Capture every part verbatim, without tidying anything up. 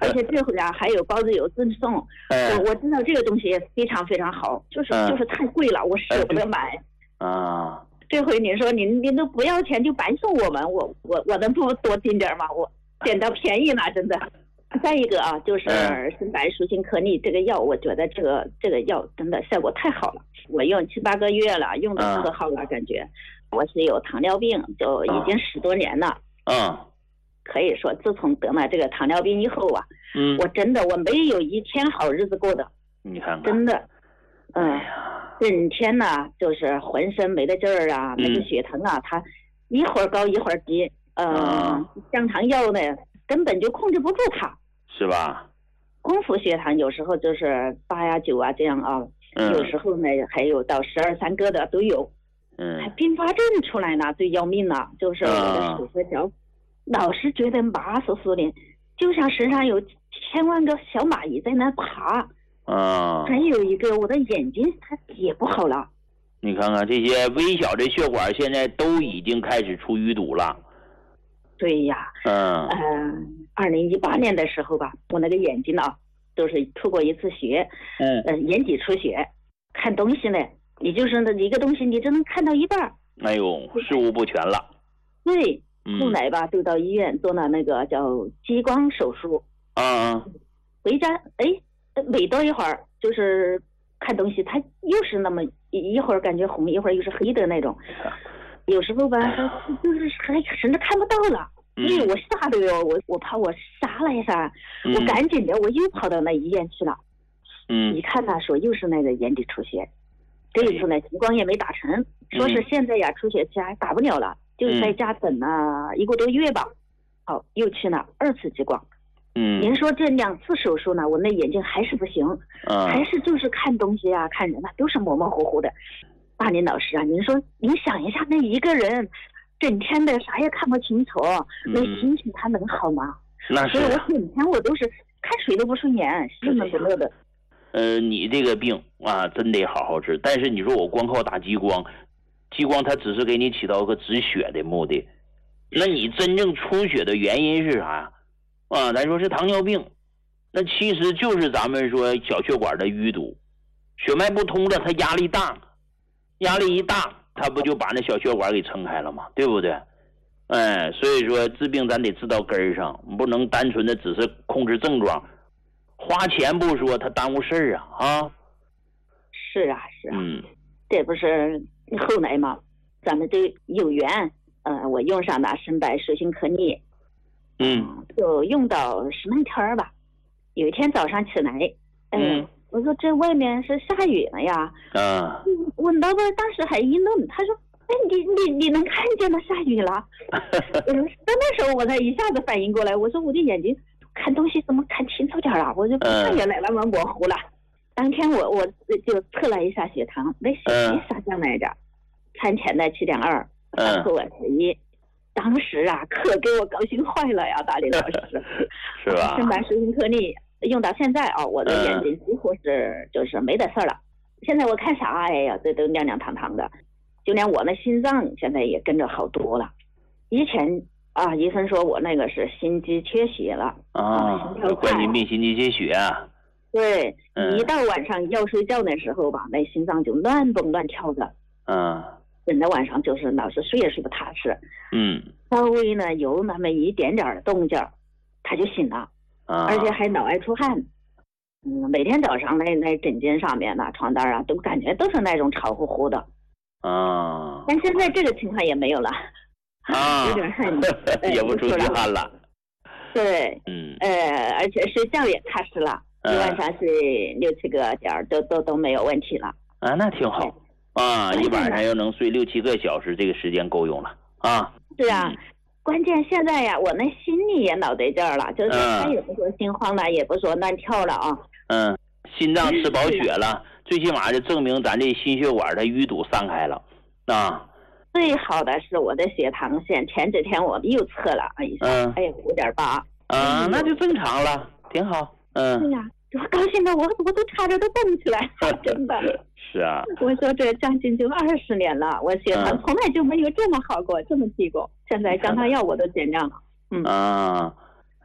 而且这回啊还有包子有赠送， 哎、 我我知道这个东西非常非常好，就是、 嗯、 就是太贵了，我舍不得买。 啊， 这回你说您您都不要钱就白送我们，我我我能不多进点吗？我捡到便宜了，真的。再一个啊，就是深白舒心颗粒这个药，我觉得这个这个药真的效果太好了，我用七八个月了，用的可好了，感觉。我是有糖尿病，就已经十多年了。 嗯， 可以说自从得了这个糖尿病以后啊， 嗯， 我真的我没有一天好日子过的。 你看看， 真的，嗯， 哎、 整天呢就是浑身没得劲儿啊， 嗯、 那个血糖啊，它一会儿高一会儿低，嗯、呃，降糖药呢根本就控制不住它。 是吧？ 空腹血糖有时候就是八呀九啊这样啊， 嗯、 有时候呢还有到十二三个的都有， 嗯， 还并发症出来呢，最要命了，就是我的手和脚、嗯、老是觉得麻酥酥的，就像身上有千万个小蚂蚁在那爬。 啊、嗯， 还有一个我的眼睛它也不好了。 你看看这些微小的血管现在都已经开始出淤堵了。 对呀， 嗯， 呃，二零一八年的时候吧，我那个眼睛啊，都是出过一次血， 嗯， 呃，眼底出血，看东西呢，你就是那一个东西，你只能看到一半。 哎呦，视物不全了。 对，后来吧，就到医院做了那个叫激光手术。 啊、嗯， 回家，哎，每多一会儿就是看东西，它又是那么一会儿感觉红，一会儿又是黑的那种。有时候吧，就是还甚至看不到了，因为我吓得哟，我我怕我傻了一下， 嗯、 我赶紧的我又跑到那医院去了。 嗯， 一看呢，说又是那个眼底出血，这一次呢激光也没打成，说是现在呀出血期还打不了了，就在家等了一个多月吧。好，又去了二次激光。 嗯， 您说这两次手术呢，我那眼睛还是不行， 嗯、 还是就是看东西啊、看人啊都是模模糊糊的。大林老师啊，您说您想一下，那一个人整天的啥也看不清楚， 嗯、 那心情他能好吗？ 那是， 所以我整天我都是看谁都不顺眼，郁闷不乐的。 呃，你这个病啊，真得好好治。但是你说我光靠打激光，激光它只是给你起到个止血的目的，那你真正出血的原因是啥呀？啊，咱说是糖尿病，那其实就是咱们说小血管的淤堵，血脉不通了，它压力大。压力一大，它不就把那小血管给撑开了吗？对不对？哎，所以说治病咱得治到根儿上，不能单纯的只是控制症状，花钱不说，它耽误事儿啊啊！ 是啊是啊， 嗯， 这不是后来嘛，咱们都有缘，呃，我用上了深白舒心颗粒， 嗯， 就用到十来天吧。有一天早上起来，嗯。嗯我说这外面是下雨了呀， 啊， 我老板当时还一愣，他说：“哎，你你你能看见了下雨了？”我说：“那时候我才一下子反应过来，我说我的眼睛看东西怎么看清楚点了？我就不像原来那么模糊了。嗯”当天我我就测了一下血糖，那血糖下降来着，餐前的七点二，饭后十一。当时啊，可给我高兴坏了呀，大林老师， 是吧？ 深白舒心颗粒。用到现在啊，我的眼睛几乎是就是没得事儿了。现在我看啥，哎呀，这都亮亮堂堂的，就连我那心脏现在也跟着好多了。以前啊，医生说我那个是心肌缺血了啊，冠心病、心肌缺血啊。 对， 嗯、 一到晚上要睡觉的时候吧，那心脏就乱蹦乱跳的。 嗯， 整个晚上就是老是睡也睡不踏实。 嗯， 稍微呢有那么一点点动静，他就醒了。而且还老爱出汗，嗯，每天早上那那枕巾上面呢、床单啊，都感觉都是那种潮乎乎的， 啊。 但现在这个情况也没有了， 啊， 有点汗， 也不出虚汗了。 对， 嗯， 呃，而且睡觉也踏实了， 嗯、 一晚上睡六七个点都都都没有问题了。 啊，那挺好啊，一晚上要能睡六七个小时，这个时间够用了啊。 是啊。 嗯， 关键现在呀，我那心里也老得劲儿了，就是他也不说心慌了，嗯、也不说乱跳了啊。 嗯，心脏吃饱血了，最起码就证明咱这心血管的淤堵散开了啊。 最好的是我的血糖线，前几天我又测了一下， 嗯， 哎，五点八。 啊，那就正常了，挺好。嗯。 对呀，我高兴的我我都差点都蹦起来，真的。 是啊。 我说这将近就二十年了，我血糖从来就没有这么好过，嗯、这么低过。现在降糖药我都减量了。嗯啊，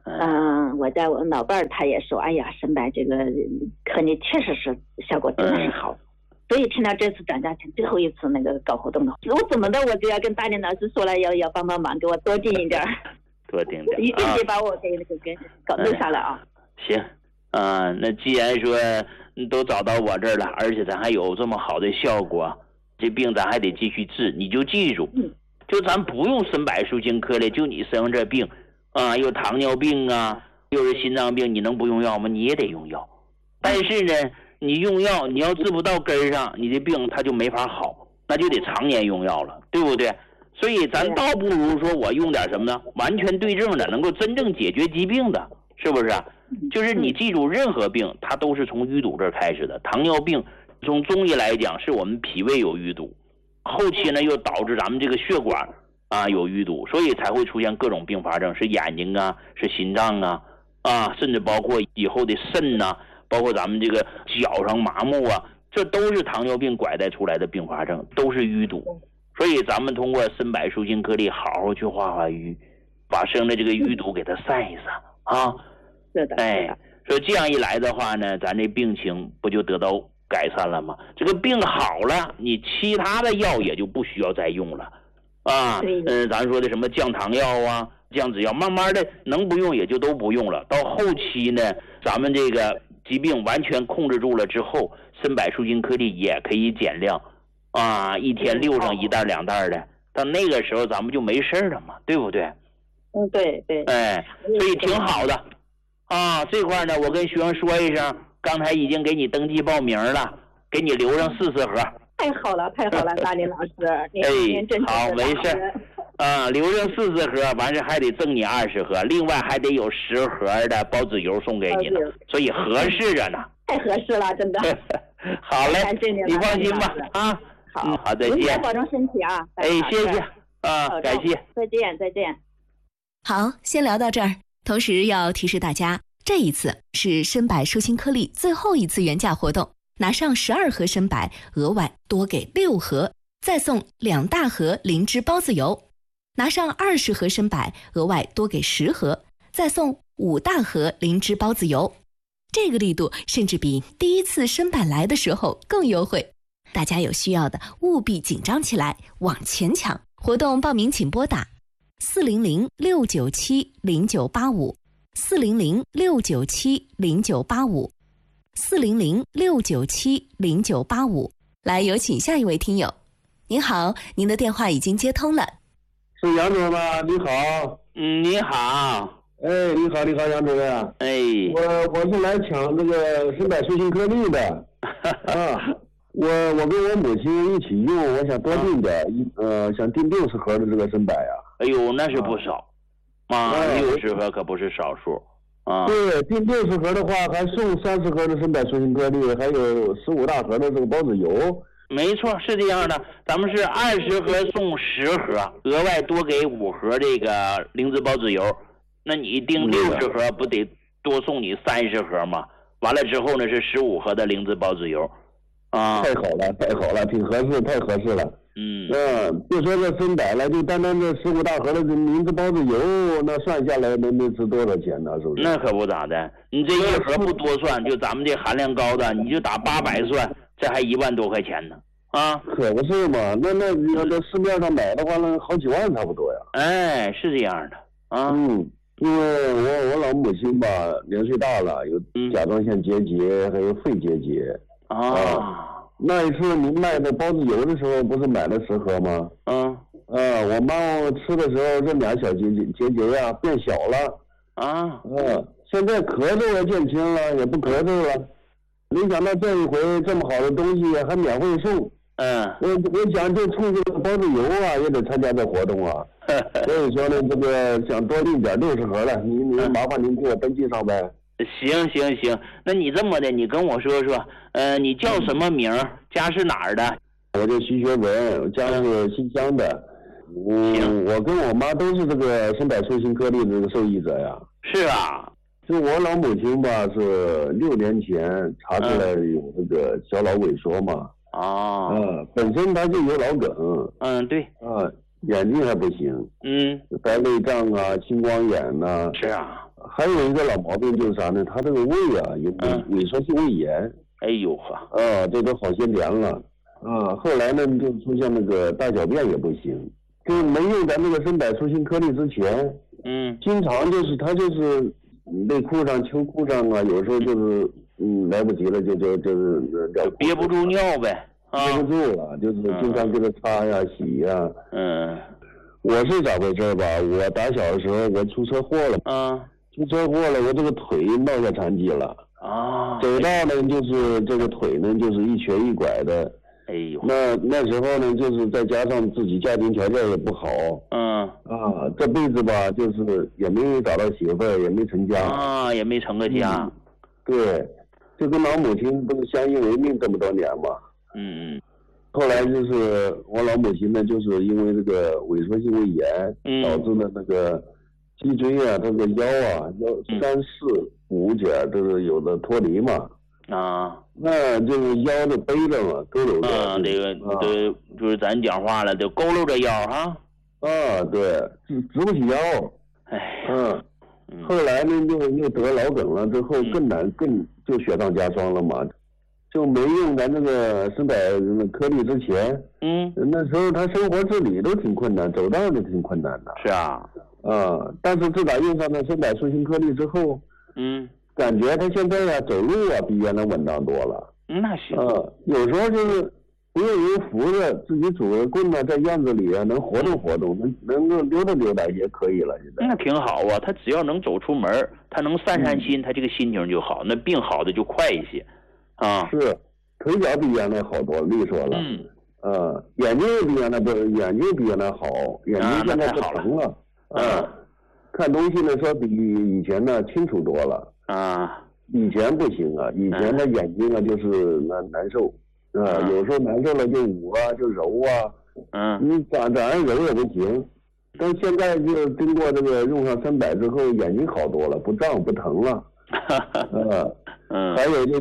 嗯、呃，我家我老伴儿他也说，哎呀，参柏这个颗粒确实是效果真的是好。嗯，所以听到这次涨价前最后一次那个搞活动了，我怎么的我就要跟大林老师说了，要要帮帮忙，给我多订一点， 多订点， 一定得把我给那个给搞弄下来啊。 行，啊、呃，那既然说都找到我这儿了，而且咱还有这么好的效果，这病咱还得继续治，你就记住，嗯，就咱不用参柏舒心颗粒，就你身上这病啊，又糖尿病啊，又是心脏病，你能不用药吗？你也得用药，但是呢。你用药，你要治不到根上，你的病它就没法好，那就得常年用药了，对不对？所以咱倒不如说我用点什么呢？完全对症的，能够真正解决疾病的，是不是？就是你记住，任何病它都是从淤堵这儿开始的。糖尿病从中医来讲，是我们脾胃有淤堵，后期呢又导致咱们这个血管啊有淤堵，所以才会出现各种并发症，是眼睛啊，是心脏啊，啊，甚至包括以后的肾呐、啊。包括咱们这个脚上麻木啊，这都是糖尿病拐带出来的并发症，都是淤堵。所以咱们通过参柏舒心颗粒好好去化化瘀，把身上的这个淤堵给它散一散啊。 是的， 哎，所以这样一来的话呢，咱这病情不就得到改善了吗？这个病好了，你其他的药也就不需要再用了啊。嗯、呃，咱说的什么降糖药啊、降脂药，慢慢的能不用也就都不用了。到后期呢，咱们这个疾病完全控制住了之后，参柏舒心颗粒也可以减量啊，一天溜上一袋两袋的，到那个时候咱们就没事了嘛，对不对？ 嗯，对对。 哎，所以挺好的啊。这块呢，我跟徐阳说一声，刚才已经给你登记报名了，给你留上四十盒。 太好了，太好了，大林老师，您您真好，没事。啊，留上四十盒，完事还得赠你二十盒，另外还得有十盒的包子油送给你呢，所以合适着呢。 太合适了，真的。 好嘞，你放心吧啊。 好， 嗯，好，再见。 保重身体啊。 哎，谢谢啊，感谢。 再见，再见。 好，先聊到这儿。同时要提示大家，这一次是参柏舒心颗粒最后一次原价活动，拿上十二盒参柏，额外多给六盒，再送两大盒灵芝孢子油。拿上二十盒参柏，额外多给十盒，再送五大盒灵芝孢子油。这个力度甚至比第一次参柏来的时候更优惠，大家有需要的务必紧张起来，往前抢！活动报名请拨打四零零六九七零九八五，四零零六九七零九八五，四零零六九七零九八五。来，有请下一位听友。您好，您的电话已经接通了。 是杨主任吗？你好。 嗯，你好。 哎，你好，你好，杨主任。 哎， 我我是来抢这个参柏舒心颗粒的。啊，我我跟我母亲一起用，我想多订点，一、啊、呃，想订六十盒的这个参柏呀。 哎呦，那是不少啊，六十盒可不是少数啊。 对，订六十盒的话，还送三十盒的参柏舒心颗粒，还有十五大盒的这个孢子油。 没错，是这样的，咱们是二十盒送十盒，额外多给五盒这个灵芝孢子油。那你订六十盒，不得多送你三十盒吗？完了之后呢，是十五盒的灵芝孢子油，啊， 太好了，太好了，挺合适，太合适了。 嗯嗯，别说这参柏了，就单单这十五大盒的灵芝孢子油，那算下来能得值多少钱呢？是不是？ 那可不咋的，你这一盒不多算，就咱们这含量高的，你就打八百算，这还一万多块钱呢。啊， 可不是嘛？那那要在市面上买的话，那好几万差不多呀。 哎，是这样的啊。 嗯，因为我我老母亲吧，年岁大了，有甲状腺结节，还有肺结节。 啊， 啊那一次您卖的孢子油的时候，不是买了十盒吗？ 嗯。 啊，我妈吃的时候，这俩小结节结节呀变小了。 啊。 嗯，现在咳嗽也减轻了，也不咳嗽了。没想到这一回这么好的东西还免费送。 嗯， 我我想就冲这个孢子油啊，也得参加这活动啊。所以说呢，这个想多订点六十盒了，您您麻烦您给我登记上呗。 行行行，那你这么的，你跟我说说，呃，你叫什么名？家是哪儿的？ 我叫徐学文，家是新乡的。嗯，我跟我妈都是这个参柏舒心颗粒的这个受益者呀。 是啊。 就我老母亲吧，是六年前查出来有这个小脑萎缩嘛。 哦。 嗯，本身她就有脑梗。 嗯，对。 啊，眼睛还不行。 嗯。 白内障啊，青光眼呐、啊。 是啊。 还有一个老毛病就是啥呢？他这个胃啊有嗯萎缩性胃炎。 哎呦呵。 啊，这都好些年了。啊，后来呢就出现那个大小便也不行，就是没用咱那个参柏舒心颗粒之前， 嗯， 经常就是他就是内裤上、秋裤上啊，有时候就是嗯来不及了就就就是就憋不住尿呗。 憋不住了，就是经常给他擦呀、洗呀。 嗯。 我是咋回事吧？我打小的时候我出车祸了。 嗯。 出车祸了，我这个腿落下残疾了。 啊。 走道呢，就是这个腿呢，就是一瘸一拐的。 哎呦。 那那时候呢，就是再加上自己家庭条件也不好。 嗯。 啊，这辈子吧，就是也没找到媳妇儿，也没成家。 啊，也没成个家。 嗯、对，就跟老母亲不是相依为命这么多年嘛。 嗯嗯。 后来就是我老母亲呢，就是因为这个萎缩性胃炎， 嗯、 导致了那个脊椎啊，这个腰啊，腰三四五节都是有的脱离嘛。 啊。 那就是腰就背着嘛，佝偻着。 啊，这个对、啊，就是咱讲话了，就佝偻着腰哈。 啊，对，直直不起腰。 哎。 嗯。后来呢，又又得脑梗了，之后更难，更就雪上加霜了嘛。就没用咱这个参柏颗粒之前， 嗯， 那时候他生活自理都挺困难，走道都挺困难的。 是啊。 啊，但是自打用上了参柏舒心颗粒之后， 嗯， 感觉他现在呀、啊、走路啊比原来稳当多了。 那行。 啊，有时候就是不用人扶着，自己拄着棍呢，在院子里啊能活动活动，能能够溜达溜达也可以了。现在那挺好啊，他只要能走出门，他能散散心，嗯、他这个心情就好，那病好的就快一些。啊， 是，腿脚比原来好多，利索了。 嗯， 呃，眼睛比原来不，眼睛比原来好，眼睛现在不疼了。 啊， 呃、看东西呢说比以前呢清楚多了。 啊， 以前不行啊，以前的眼睛啊就是难难受，啊、呃，有时候难受了就捂啊，就揉啊。 嗯， 你咋咋样揉也不行。但现在就经过这个用上参柏之后，眼睛好多了，不胀不疼了。呃， 嗯， 还有就是。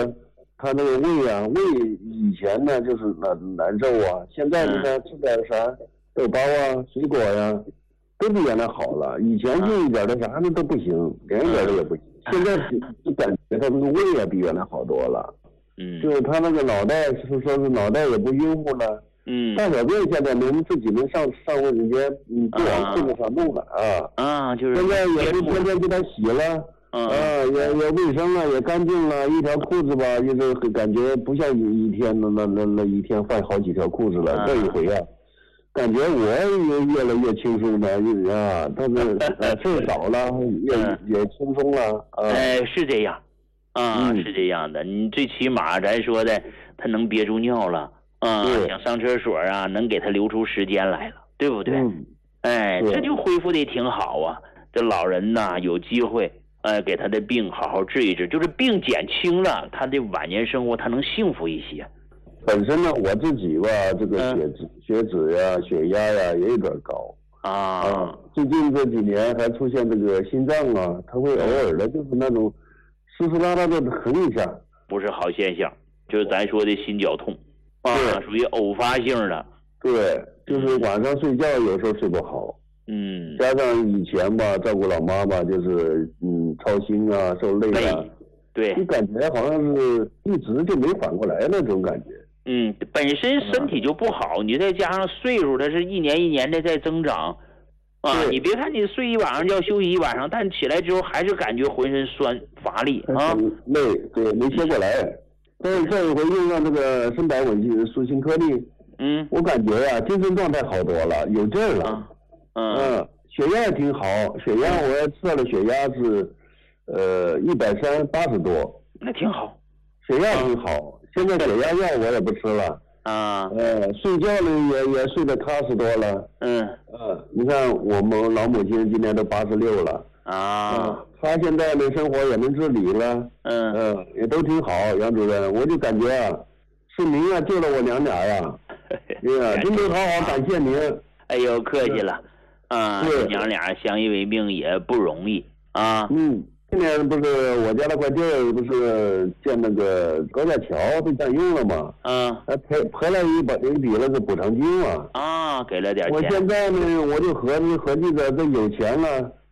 他那个胃啊，胃以前呢就是难难受啊，现在你看吃点啥豆包啊、水果呀、啊，都比原来好了。以前就一点的啥的都不行，连一点的也不行。现在就感觉他那个胃啊比原来好多了。 嗯， 就是他那个脑袋是说是脑袋也不晕乎了。 嗯， 大小便现在能自己能上上卫生间，嗯，不往裤子上弄了啊。 啊，就是现在也是天天给他洗了。 啊， 也也卫生了，也干净了，一条裤子吧，就是感觉不像你一天那那那那一天换好几条裤子了，这、啊、一回啊，感觉我也越来越轻松了啊，但是呃事少了，也、嗯、也轻松了啊。 哎，是这样，啊、嗯，是这样的，你最起码咱说的，他能憋住尿了，啊，想上厕所啊，能给他留出时间来了，对不对？ 嗯、 哎，这就恢复的挺好啊，这老人呐有机会。呃，给他的病好好治一治，就是病减轻了，他的晚年生活他能幸福一些。 本身呢，我自己吧，这个血脂、嗯、血脂呀、血压呀也有点高啊。 啊，最近这几年还出现这个心脏啊，它会偶尔的就是那种湿湿拉拉的疼一下， 不是好现象，就是咱说的心绞痛啊，属于偶发性的。 对，就是晚上睡觉有时候睡不好。 嗯， 加上以前吧，照顾老妈妈就是嗯操心啊，受累啊， 对， 你感觉好像是一直就没反过来那种感觉。 嗯，本身身体就不好，嗯、你再加上岁数，它是一年一年的在增长，啊，你别看你睡一晚上觉休息一晚上，但起来之后还是感觉浑身酸乏力啊， 累，对，没歇过来。但是这一回用上这个参柏稳舒心颗粒， 嗯， 我感觉呀、啊、精神状态好多了，有劲儿了。 啊嗯，血压也挺好，血压我测了血压是，呃，一百三八十多， 那挺好， 血压挺好。啊、现在血压药我也不吃了， 啊， 呃，睡觉呢也也睡得踏实多了。 嗯， 呃，你看我们老母亲今年都八十六了， 啊， 她、呃、现在的生活也能自理了， 嗯， 呃，也都挺好。杨主任，我就感觉啊，是您啊救了我娘俩呀，对呀，真得好好感谢您。 哎呦，客气了。啊，娘俩相依为命也不容易啊。 嗯，今年不是我家那块地儿不是建那个高架桥被占用了吗？ 嗯， 还赔赔了一笔一笔那个补偿金嘛。 啊，给了点钱。 我现在呢，我就合计合计着这有钱了，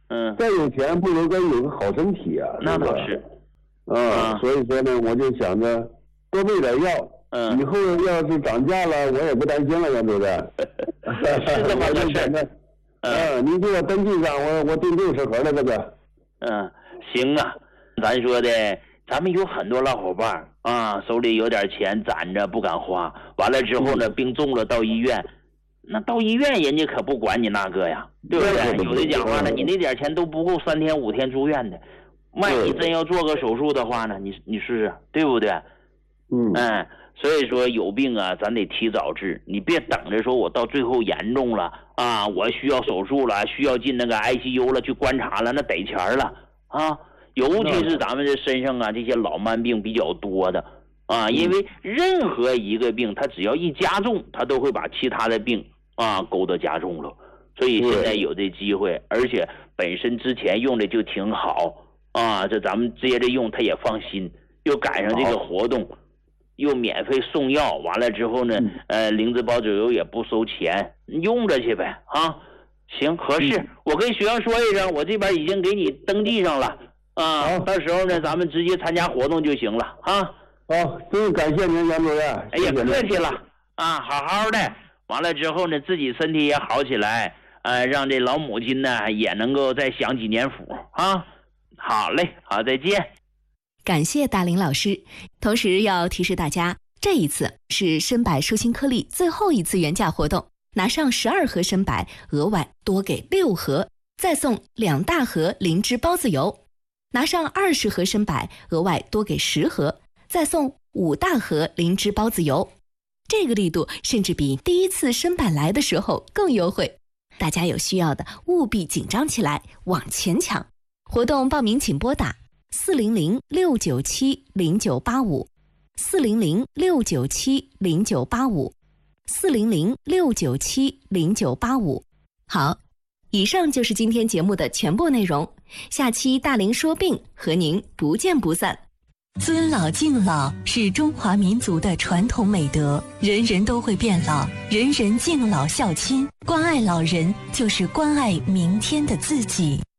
嗯， 再有钱不如再有个好身体啊。 那倒是。 啊，啊所以说呢，我就想着多备点药。嗯，以后要是涨价了，我也不担心了，杨主任。 是这么个事儿。 嗯，你给我登记上，我我订六十盒了，这个。 嗯，行啊，咱说的，咱们有很多老伙伴啊，手里有点钱攒着不敢花，完了之后呢，病重了到医院，那到医院人家可不管你那个呀，对不对？有的讲话呢，你那点钱都不够三天五天住院的，万一真要做个手术的话呢，你你试试，对不对？ 嗯， 哎，所以说有病啊，咱得提早治，你别等着说我到最后严重了啊，我需要手术了，需要进那个 I C U 了，去观察了，那得钱了啊。尤其是咱们这身上啊这些老慢病比较多的啊，因为任何一个病它只要一加重，它都会把其他的病啊勾得加重了。所以现在有这机会，而且本身之前用的就挺好啊，这咱们接着用他也放心，又赶上这个活动。又免费送药，完了之后呢，呃，灵芝孢子油也不收钱，用着去呗啊！行，合适。嗯、我跟学生说一声，我这边已经给你登记上了啊，到时候呢，咱们直接参加活动就行了啊。 好，真感谢您，杨主任。 哎呀，客气了啊，好好的。完了之后呢，自己身体也好起来，呃，让这老母亲呢也能够再享几年福啊。好嘞，好，再见。 感谢大林老师，同时要提示大家，这一次是参百舒心颗粒最后一次原价活动，拿上十二盒参百，额外多给六盒，再送两大盒灵芝孢子油；拿上二十盒参百，额外多给十盒，再送五大盒灵芝孢子油。这个力度甚至比第一次参百来的时候更优惠，大家有需要的务必紧张起来，往前抢！活动报名请拨打四零零六九七零九八五，四零零六九七零九八五，四零零六九七零九八五。好，以上就是今天节目的全部内容。下期大林说病和您不见不散。 尊老敬老是中华民族的传统美德，人人都会变老，人人敬老孝亲，关爱老人就是关爱明天的自己。